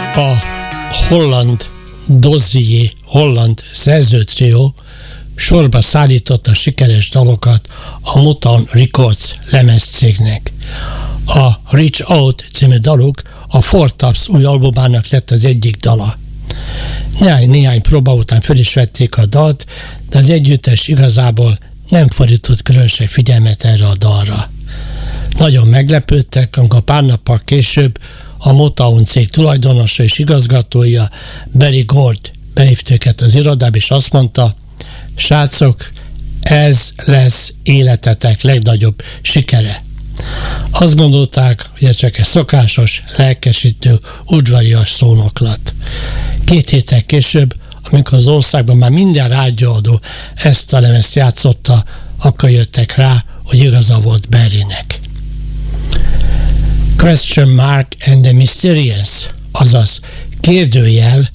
A holland Dozier holland szerzőtrió sorba szállította sikeres dalokat a Motown Records lemezcégnek. A Reach Out című daluk a Four Tops új albumának lett az egyik dala. Néhány próba után föl is vették a dalt, de az együttes igazából nem fordított különösebb figyelmet erre a dalra. Nagyon meglepődtek, amikor pár nappal később a Motown cég tulajdonosa és igazgatója, Berry Gordy behívta őket az irodába, és azt mondta: srácok, ez lesz életetek legnagyobb sikere. Azt gondolták, hogy ez csak egy szokásos, lelkesítő, udvarias szónoklat. 2 héttel később, amikor az országban már minden rádióadó ezt a lemezt játszotta, akkor jöttek rá, hogy igaza volt Berrynek. Question Mark and the Mysterious, azaz kérdőjel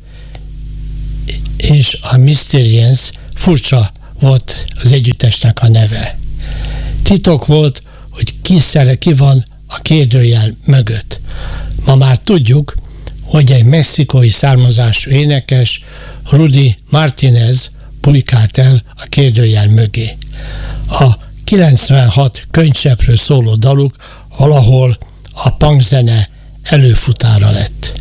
és a Mysterious, furcsa volt az együttesnek a neve. Titok volt, hogy ki van a kérdőjel mögött. Ma már tudjuk, hogy egy mexikói származású énekes, Rudy Martinez bujkált el a kérdőjel mögé. A 96 könycseppről szóló daluk valahol a punkzene előfutára lett.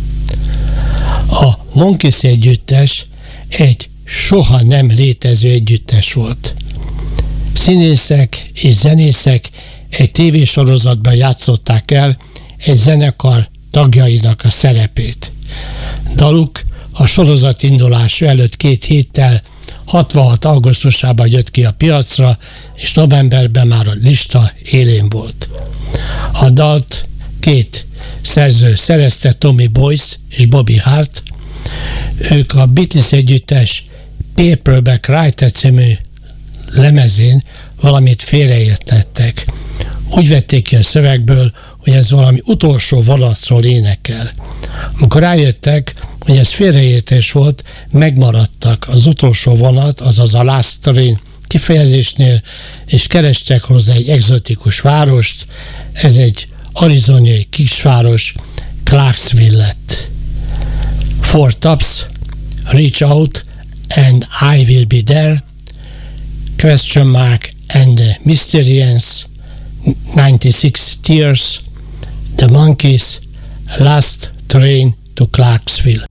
A Monkees együttes egy soha nem létező együttes volt. Színészek és zenészek egy tévésorozatban játszották el egy zenekar tagjainak a szerepét. Daluk a sorozat indulása előtt 2 héttel 66. augusztusában jött ki a piacra, és novemberben már a lista élén volt. A dalt 2 szerző szerezte, Tommy Boyce és Bobby Hart. Ők a Beatles együttes Paperback Writer című lemezén valamit félreértettek. Úgy vették ki a szövegből, hogy ez valami utolsó vonatról énekel. Amikor rájöttek, hogy ez félreértés volt, megmaradtak az utolsó vonat, azaz a Last Train kifejezésnél, és kerestek hozzá egy egzotikus várost. Ez egy arizonai kisváros, Clarksville lett. Four Tops, Reach Out and I Will Be There, Question Mark and the Mysterious, 96 Tears, The Monkees, Last Train to Clarksville.